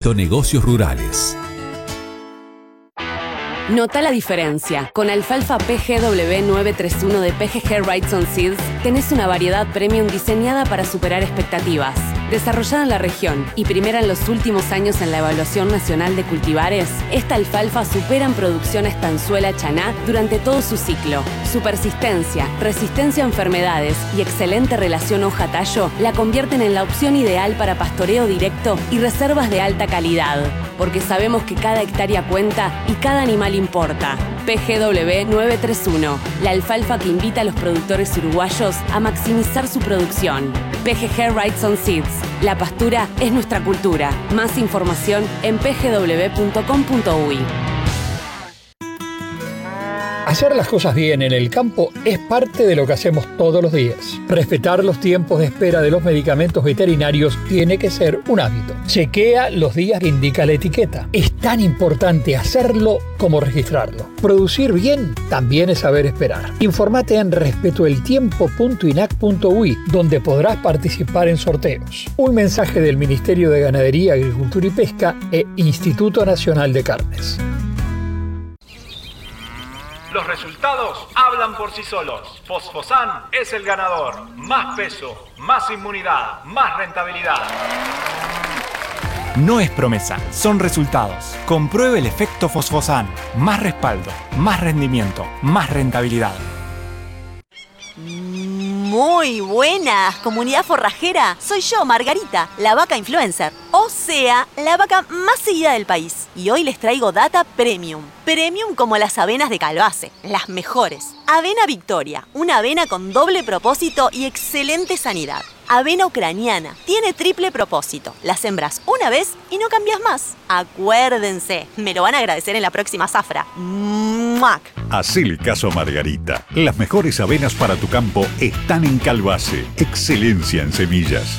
Negocios Rurales. Nota la diferencia. Con alfalfa PGW 931 de PGG Wrightson Seeds tenés una variedad premium diseñada para superar expectativas. Desarrollada en la región y primera en los últimos años en la Evaluación Nacional de Cultivares, esta alfalfa supera en producción a estanzuela chaná durante todo su ciclo. Su persistencia, resistencia a enfermedades y excelente relación hoja-tallo la convierten en la opción ideal para pastoreo directo y reservas de alta calidad. Porque sabemos que cada hectárea cuenta y cada animal importa. PGW 931, la alfalfa que invita a los productores uruguayos a maximizar su producción. PGG Wrightson Seeds, la pastura es nuestra cultura. Más información en pgw.com.uy. Hacer las cosas bien en el campo es parte de lo que hacemos todos los días. Respetar los tiempos de espera de los medicamentos veterinarios tiene que ser un hábito. Chequea los días que indica la etiqueta. Es tan importante hacerlo como registrarlo. Producir bien también es saber esperar. Infórmate en respetoeltiempo.inac.uy, donde podrás participar en sorteos. Un mensaje del Ministerio de Ganadería, Agricultura y Pesca e Instituto Nacional de Carnes. Los resultados hablan por sí solos. Fosfosan es el ganador. Más peso, más inmunidad, más rentabilidad. No es promesa, son resultados. Compruebe el efecto Fosfosan. Más respaldo, más rendimiento, más rentabilidad. Muy buenas, comunidad forrajera. Soy yo, Margarita, la vaca influencer. O sea, la vaca más seguida del país. Y hoy les traigo data premium. Premium como las avenas de Calvace, las mejores. Avena Victoria, una avena con doble propósito y excelente sanidad. Avena ucraniana, tiene triple propósito. La sembras una vez y no cambias más. Acuérdense, me lo van a agradecer en la próxima zafra. ¡Muac! Hacele caso a Margarita. Las mejores avenas para tu campo están en Calvace. Excelencia en semillas.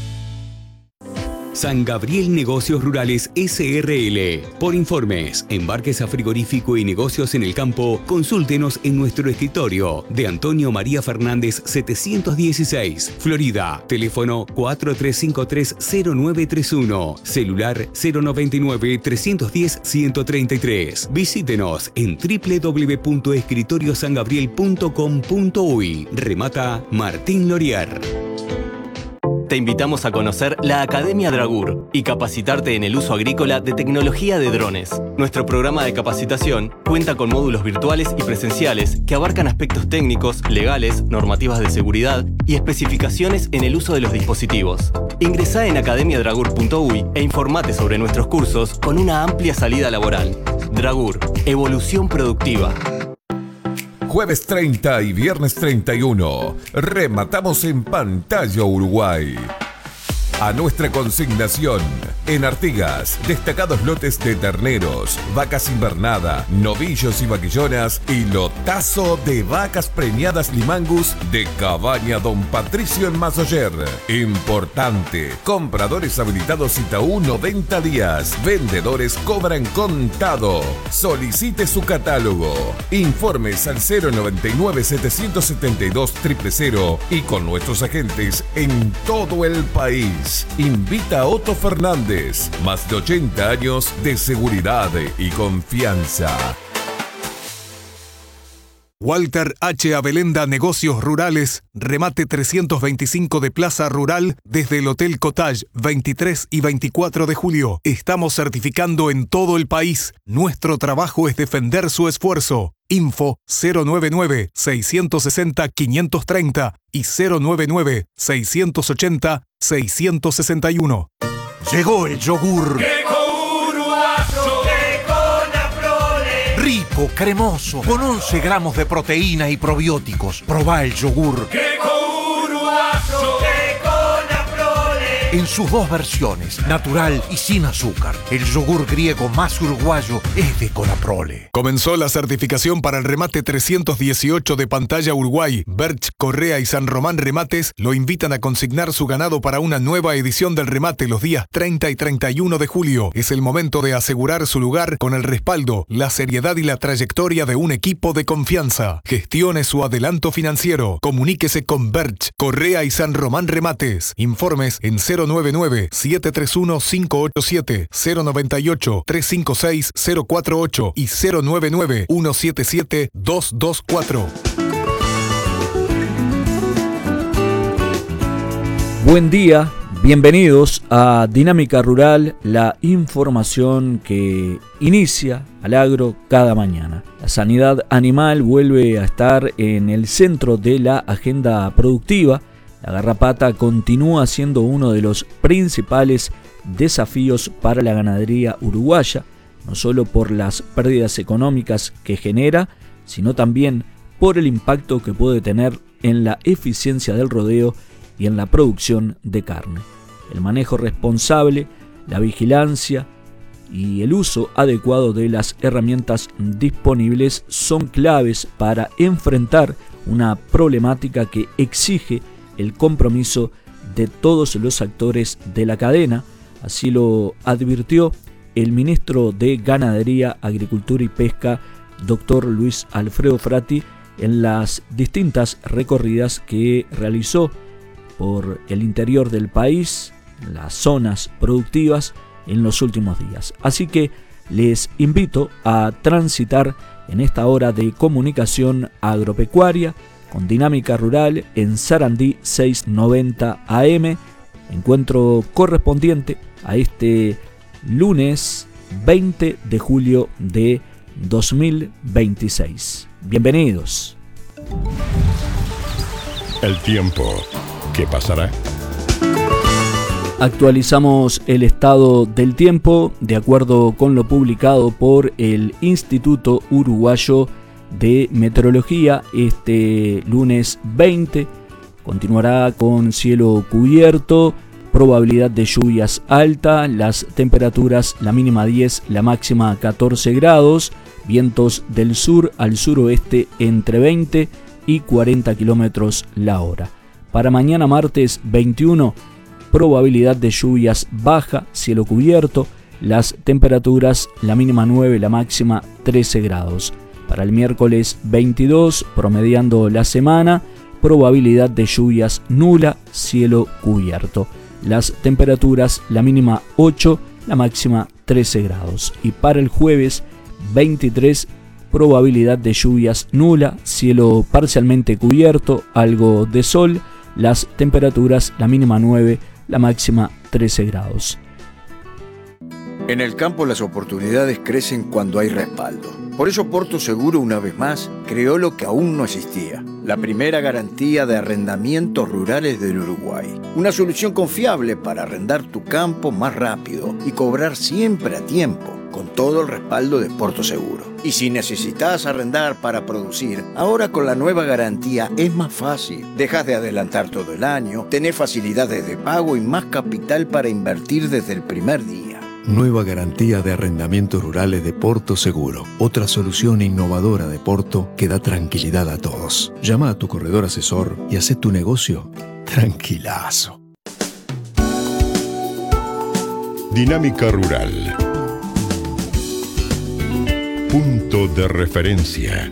San Gabriel Negocios Rurales SRL. Por informes, embarques a frigorífico y negocios en el campo, consúltenos en nuestro escritorio de Antonio María Fernández 716, Florida. Teléfono 4353-0931. Celular 099-310-133. Visítenos en www.escritoriosangabriel.com.uy. Remata Martín Lorier. Te invitamos a conocer la Academia Dragur y capacitarte en el uso agrícola de tecnología de drones. Nuestro programa de capacitación cuenta con módulos virtuales y presenciales que abarcan aspectos técnicos, legales, normativas de seguridad y especificaciones en el uso de los dispositivos. Ingresá en academiadragur.uy e informate sobre nuestros cursos con una amplia salida laboral. Dragur, evolución productiva. Jueves 30 y viernes 31, rematamos en Pantalla Uruguay. A nuestra consignación, en Artigas, destacados lotes de terneros, vacas invernada, novillos y vaquillonas y lotazo de vacas preñadas Limangus de Cabaña Don Patricio en Mazoyer. Importante, compradores habilitados Itaú 90 días, vendedores cobran contado. Solicite su catálogo. Informes al 099-772-000 y con nuestros agentes en todo el país. Invita a Otto Fernández, más de 80 años de seguridad y confianza. Walter H. Abelenda Negocios Rurales, remate 325 de Plaza Rural desde el Hotel Cottage, 23 y 24 de julio. Estamos certificando en todo el país. Nuestro trabajo es defender su esfuerzo. Info 099-660-530 y 099-680-661. Llegó el yogur. Rico, cremoso, con 11 gramos de proteína y probióticos. Probá el yogur. En sus dos versiones, natural y sin azúcar. El yogur griego más uruguayo es de Conaprole. Comenzó la certificación para el remate 318 de Pantalla Uruguay. Berch, Correa y San Román Remates lo invitan a consignar su ganado para una nueva edición del remate los días 30 y 31 de julio. Es el momento de asegurar su lugar con el respaldo, la seriedad y la trayectoria de un equipo de confianza. Gestione su adelanto financiero. Comuníquese con Berch, Correa y San Román Remates. Informes en 099 099-731-587, 098-356-048 y 099-177-224. Buen día, bienvenidos a Dinámica Rural, la información que inicia al agro cada mañana. La sanidad animal vuelve a estar en el centro de la agenda productiva. La garrapata continúa siendo uno de los principales desafíos para la ganadería uruguaya, no solo por las pérdidas económicas que genera, sino también por el impacto que puede tener en la eficiencia del rodeo y en la producción de carne. El manejo responsable, la vigilancia y el uso adecuado de las herramientas disponibles son claves para enfrentar una problemática que exige el compromiso de todos los actores de la cadena. Así lo advirtió el ministro de Ganadería, Agricultura y Pesca, doctor Luis Alfredo Frati, en las distintas recorridas que realizó por el interior del país, las zonas productivas, en los últimos días. Así que les invito a transitar en esta hora de comunicación agropecuaria con Dinámica Rural en Sarandí 690 AM, encuentro correspondiente a este lunes 20 de julio de 2026. Bienvenidos. El tiempo, ¿qué pasará? Actualizamos el estado del tiempo de acuerdo con lo publicado por el Instituto Uruguayo de Meteorología. Este lunes 20 continuará con cielo cubierto, probabilidad de lluvias alta, las temperaturas la mínima 10, la máxima 14 grados, vientos del sur al suroeste entre 20 y 40 kilómetros la hora. Para mañana martes 21, probabilidad de lluvias baja, cielo cubierto, las temperaturas la mínima 9, la máxima 13 grados. Para el miércoles 22, promediando la semana, probabilidad de lluvias nula, cielo cubierto. Las temperaturas la mínima 8, la máxima 13 grados. Y para el jueves 23, probabilidad de lluvias nula, cielo parcialmente cubierto, algo de sol, las temperaturas la mínima 9, la máxima 13 grados. En el campo las oportunidades crecen cuando hay respaldo. Por eso Porto Seguro, una vez más, creó lo que aún no existía: la primera garantía de arrendamientos rurales del Uruguay. Una solución confiable para arrendar tu campo más rápido y cobrar siempre a tiempo, con todo el respaldo de Porto Seguro. Y si necesitas arrendar para producir, ahora con la nueva garantía es más fácil. Dejas de adelantar todo el año, tenés facilidades de pago y más capital para invertir desde el primer día. Nueva garantía de arrendamientos rurales de Porto Seguro. Otra solución innovadora de Porto que da tranquilidad a todos. Llama a tu corredor asesor y haz tu negocio tranquilazo. Dinámica Rural. Punto de referencia.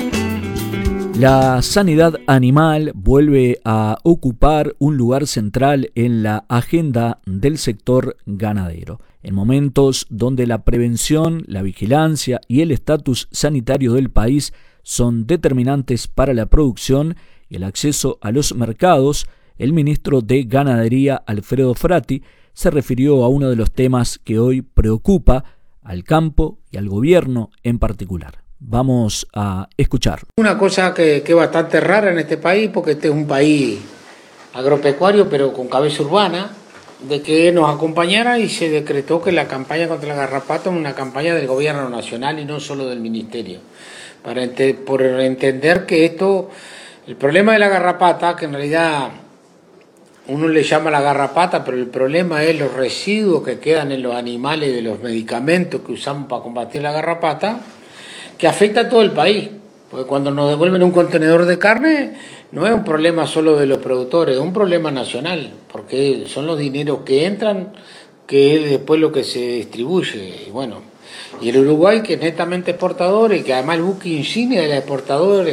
La sanidad animal vuelve a ocupar un lugar central en la agenda del sector ganadero. En momentos donde la prevención, la vigilancia y el estatus sanitario del país son determinantes para la producción y el acceso a los mercados, el ministro de Ganadería, Alfredo Frati, se refirió a uno de los temas que hoy preocupa al campo y al gobierno en particular. Vamos a escuchar. Una cosa que es bastante rara en este país, porque este es un país agropecuario pero con cabeza urbana, de que nos acompañara y se decretó que la campaña contra la garrapata es una campaña del gobierno nacional y no solo del ministerio. Por entender que esto, el problema de la garrapata, que en realidad uno le llama la garrapata, pero el problema es los residuos que quedan en los animales de los medicamentos que usamos para combatir la garrapata, que afecta a todo el país. Porque cuando nos devuelven un contenedor de carne, no es un problema solo de los productores, es un problema nacional, porque son los dineros que entran, que es después lo que se distribuye. Y bueno, y el Uruguay, que es netamente exportador y que además el buque insignia de los exportadores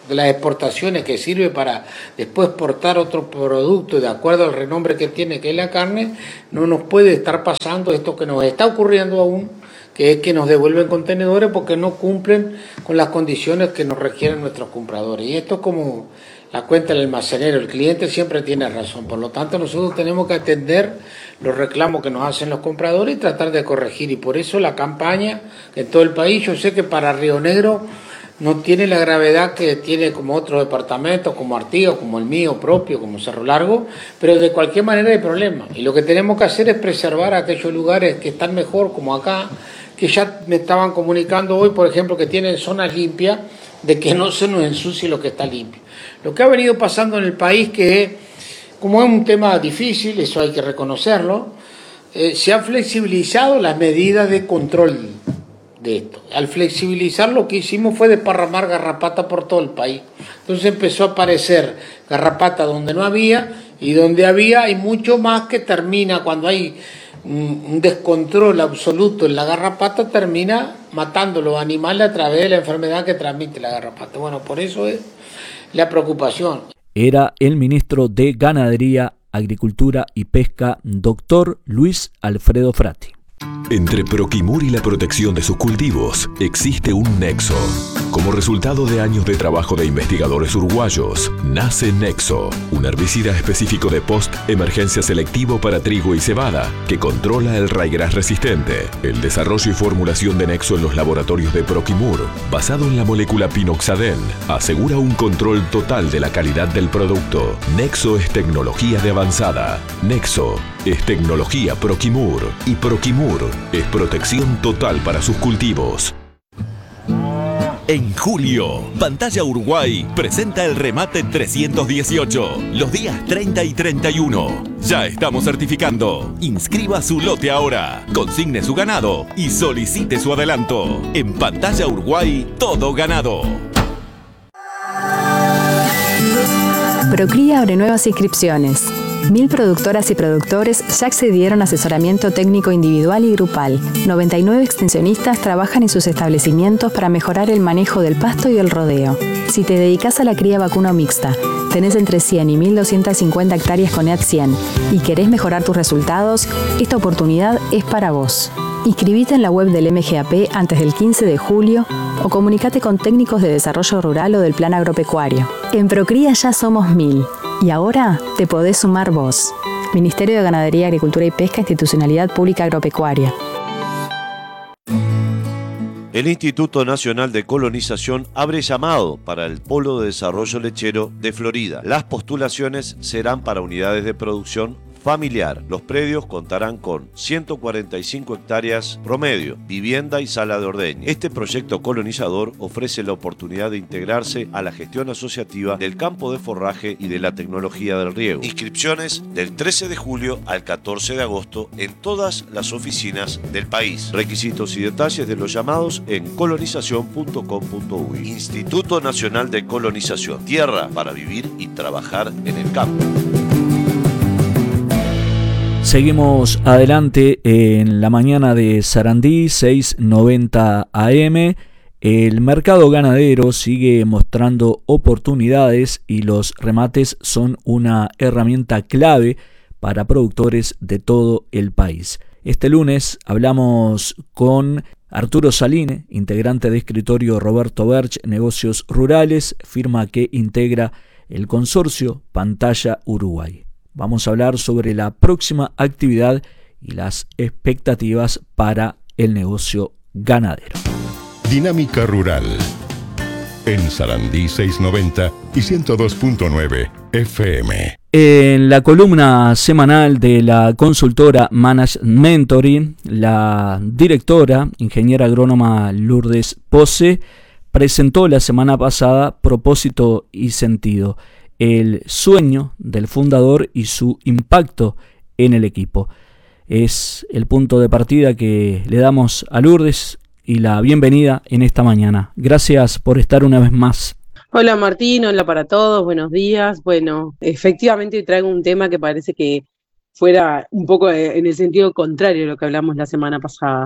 de las exportaciones que sirve para después exportar otro producto de acuerdo al renombre que tiene, que es la carne, no nos puede estar pasando esto que nos está ocurriendo aún, que es que nos devuelven contenedores porque no cumplen con las condiciones que nos requieren nuestros compradores. Y esto es como la cuenta del almacenero, el cliente siempre tiene razón, por lo tanto nosotros tenemos que atender los reclamos que nos hacen los compradores y tratar de corregir, y por eso la campaña en todo el país. Yo sé que para Río Negro no tiene la gravedad que tiene como otros departamentos, como Artigas, como el mío propio, como Cerro Largo, pero de cualquier manera hay problema. Y lo que tenemos que hacer es preservar aquellos lugares que están mejor, como acá, que ya me estaban comunicando hoy, por ejemplo, que tienen zonas limpias, de que no se nos ensucie lo que está limpio. Lo que ha venido pasando en el país, que como es un tema difícil, eso hay que reconocerlo, se han flexibilizado las medidas de control de esto. Al flexibilizar, lo que hicimos fue desparramar garrapata por todo el país. Entonces empezó a aparecer garrapata donde no había, y donde había hay mucho más que termina, cuando hay un descontrol absoluto en la garrapata, termina matando los animales a través de la enfermedad que transmite la garrapata. Bueno, por eso es la preocupación. Era el ministro de Ganadería, Agricultura y Pesca, doctor Luis Alfredo Frati. Entre Proquimur y la protección de sus cultivos existe un nexo. Como resultado de años de trabajo de investigadores uruguayos, nace Nexo, un herbicida específico de post-emergencia selectivo para trigo y cebada que controla el raigras resistente. El desarrollo y formulación de Nexo en los laboratorios de Proquimur, basado en la molécula pinoxadén, asegura un control total de la calidad del producto. Nexo es tecnología de avanzada. Nexo es tecnología Proquimur, y Proquimur es protección total para sus cultivos. En julio, Pantalla Uruguay presenta el remate 318, los días 30 y 31. Ya estamos certificando. Inscriba su lote ahora, consigne su ganado y solicite su adelanto. En Pantalla Uruguay, todo ganado. Procría abre nuevas inscripciones. 1000 productoras y productores ya accedieron a asesoramiento técnico individual y grupal. 99 extensionistas trabajan en sus establecimientos para mejorar el manejo del pasto y el rodeo. Si te dedicas a la cría vacuna mixta, tenés entre 100 y 1250 hectáreas con EAT 100 y querés mejorar tus resultados, esta oportunidad es para vos. Inscribite en la web del MGAP antes del 15 de julio o comunicate con técnicos de desarrollo rural o del plan agropecuario. En Procría ya somos 1000 y ahora te podés sumar vos. Ministerio de Ganadería, Agricultura y Pesca, Institucionalidad Pública Agropecuaria. El Instituto Nacional de Colonización abre llamado para el Polo de Desarrollo Lechero de Florida. Las postulaciones serán para unidades de producción familiar. Los predios contarán con 145 hectáreas promedio, vivienda y sala de ordeño. Este proyecto colonizador ofrece la oportunidad de integrarse a la gestión asociativa del campo de forraje y de la tecnología del riego. Inscripciones del 13 de julio al 14 de agosto en todas las oficinas del país. Requisitos y detalles de los llamados en colonización.com.uy. Instituto Nacional de Colonización. Tierra para vivir y trabajar en el campo. Seguimos adelante en la mañana de Sarandí, 6:90 AM. El mercado ganadero sigue mostrando oportunidades y los remates son una herramienta clave para productores de todo el país. Este lunes hablamos con Arturo Saline, integrante de escritorio Roberto Berch, Negocios Rurales, firma que integra el consorcio Pantalla Uruguay. Vamos a hablar sobre la próxima actividad y las expectativas para el negocio ganadero. Dinámica Rural. En Sarandí 690 y 102.9 FM. En la columna semanal de la consultora Manage Mentoring, la directora, ingeniera agrónoma Lourdes Pose, presentó la semana pasada Propósito y Sentido, el sueño del fundador y su impacto en el equipo. Es el punto de partida que le damos a Lourdes y la bienvenida en esta mañana. Gracias por estar una vez más. Hola Martín, hola para todos, buenos días. Bueno, efectivamente traigo un tema que parece que fuera un poco en el sentido contrario de lo que hablamos la semana pasada.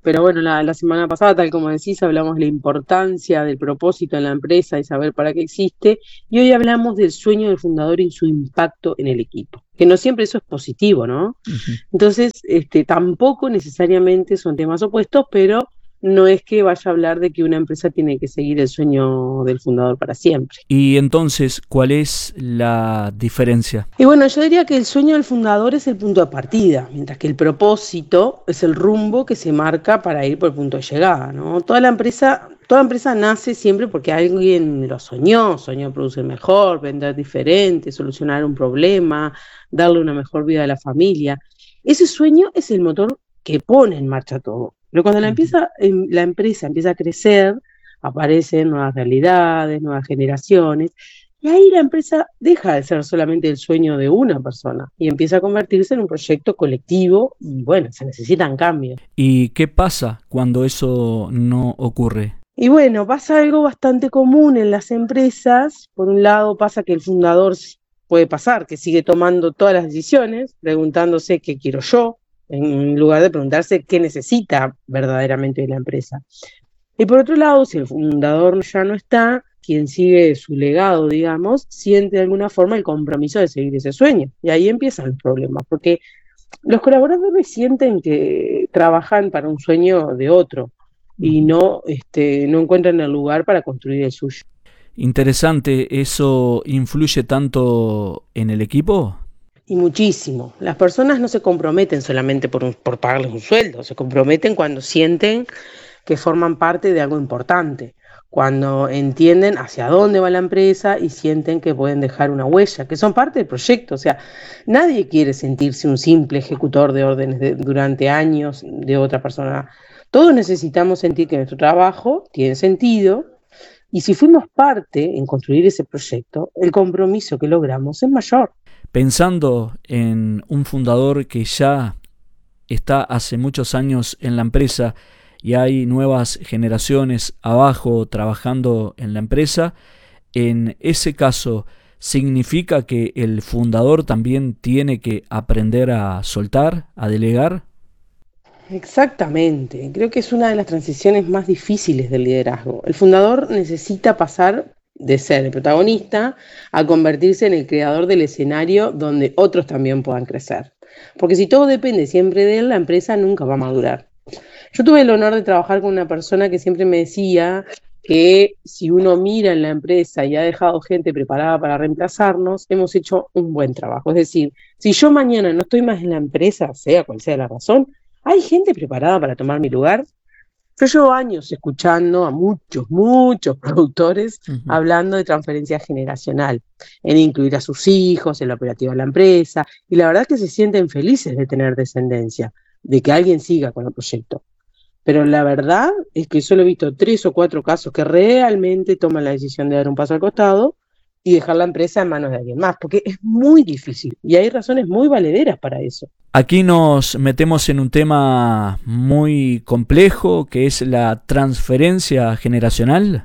Pero bueno, la semana pasada, tal como decís, hablamos de la importancia del propósito en la empresa y saber para qué existe, y hoy hablamos del sueño del fundador y su impacto en el equipo, que no siempre eso es positivo, ¿no? Entonces, tampoco necesariamente son temas opuestos, pero no es que vaya a hablar de que una empresa tiene que seguir el sueño del fundador para siempre. Y entonces, ¿cuál es la diferencia? Y bueno, yo diría que el sueño del fundador es el punto de partida, mientras que el propósito es el rumbo que se marca para ir por el punto de llegada, ¿no? Toda empresa nace siempre porque alguien lo soñó producir mejor, vender diferente, solucionar un problema, darle una mejor vida a la familia. Ese sueño es el motor que pone en marcha todo. Pero cuando la empresa empieza a crecer, aparecen nuevas realidades, nuevas generaciones, y ahí la empresa deja de ser solamente el sueño de una persona y empieza a convertirse en un proyecto colectivo y bueno, se necesitan cambios. ¿Y qué pasa cuando eso no ocurre? Y bueno, pasa algo bastante común en las empresas. Por un lado pasa que el fundador puede pasar, que sigue tomando todas las decisiones, preguntándose qué quiero yo, en lugar de preguntarse qué necesita verdaderamente de la empresa. Y por otro lado, si el fundador ya no está, quien sigue su legado, digamos, siente de alguna forma el compromiso de seguir ese sueño. Y ahí empiezan los problemas, porque los colaboradores sienten que trabajan para un sueño de otro y no encuentran el lugar para construir el suyo. Interesante, ¿eso influye tanto en el equipo? Y muchísimo. Las personas no se comprometen solamente por pagarles un sueldo, se comprometen cuando sienten que forman parte de algo importante, cuando entienden hacia dónde va la empresa y sienten que pueden dejar una huella, que son parte del proyecto. O sea, nadie quiere sentirse un simple ejecutor de órdenes durante años de otra persona. Todos necesitamos sentir que nuestro trabajo tiene sentido y si fuimos parte en construir ese proyecto, el compromiso que logramos es mayor. Pensando en un fundador que ya está hace muchos años en la empresa y hay nuevas generaciones abajo trabajando en la empresa, en ese caso, ¿significa que el fundador también tiene que aprender a soltar, a delegar? Exactamente, creo que es una de las transiciones más difíciles del liderazgo. El fundador necesita pasar de ser el protagonista a convertirse en el creador del escenario donde otros también puedan crecer. Porque si todo depende siempre de él, la empresa nunca va a madurar. Yo tuve el honor de trabajar con una persona que siempre me decía que si uno mira en la empresa y ha dejado gente preparada para reemplazarnos, hemos hecho un buen trabajo. Es decir, si yo mañana no estoy más en la empresa, sea cual sea la razón, hay gente preparada para tomar mi lugar. Yo llevo años escuchando a muchos productores hablando de transferencia generacional, en incluir a sus hijos en la operativa de la empresa, y la verdad es que se sienten felices de tener descendencia, de que alguien siga con el proyecto. Pero la verdad es que solo he visto 3 o 4 casos que realmente toman la decisión de dar un paso al costado y dejar la empresa en manos de alguien más, porque es muy difícil y hay razones muy valederas para eso. Aquí nos metemos en un tema muy complejo, que es la transferencia generacional.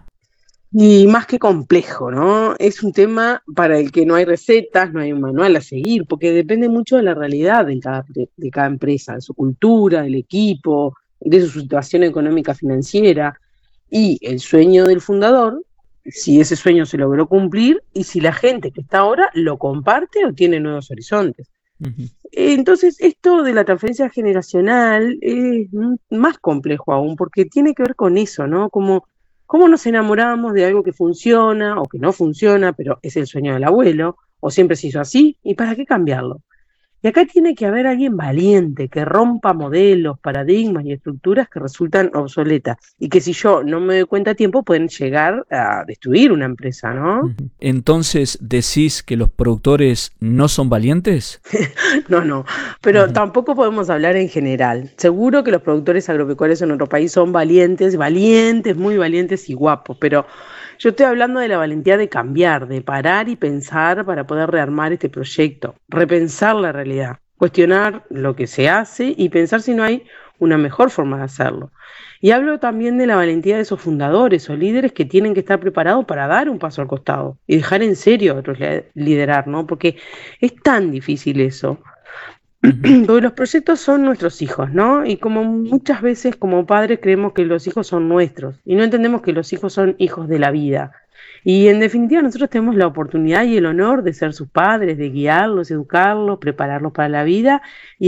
Y más que complejo, ¿no? Es un tema para el que no hay recetas, no hay un manual a seguir, porque depende mucho de la realidad de cada empresa, de su cultura, del equipo, de su situación económica financiera y el sueño del fundador, si ese sueño se logró cumplir y si la gente que está ahora lo comparte o tiene nuevos horizontes. Entonces, esto de la transferencia generacional es más complejo aún, porque tiene que ver con eso, ¿no? Cómo nos enamoramos de algo que funciona o que no funciona, pero es el sueño del abuelo, o siempre se hizo así, ¿y para qué cambiarlo? Y acá tiene que haber alguien valiente que rompa modelos, paradigmas y estructuras que resultan obsoletas y que si yo no me doy cuenta a tiempo pueden llegar a destruir una empresa, ¿no? Entonces, ¿decís que los productores no son valientes? No, pero tampoco podemos hablar en general. Seguro que los productores agropecuarios en nuestro país son valientes, muy valientes y guapos, pero yo estoy hablando de la valentía de cambiar, de parar y pensar para poder rearmar este proyecto, repensar la realidad, cuestionar lo que se hace y pensar si no hay una mejor forma de hacerlo. Y hablo también de la valentía de esos fundadores o líderes que tienen que estar preparados para dar un paso al costado y dejar en serio a otros liderar, ¿no? Porque es tan difícil eso. Porque los proyectos son nuestros hijos, ¿no? Y como muchas veces como padres creemos que los hijos son nuestros y no entendemos que los hijos son hijos de la vida. Y en definitiva nosotros tenemos la oportunidad y el honor de ser sus padres, de guiarlos, educarlos, prepararlos para la vida y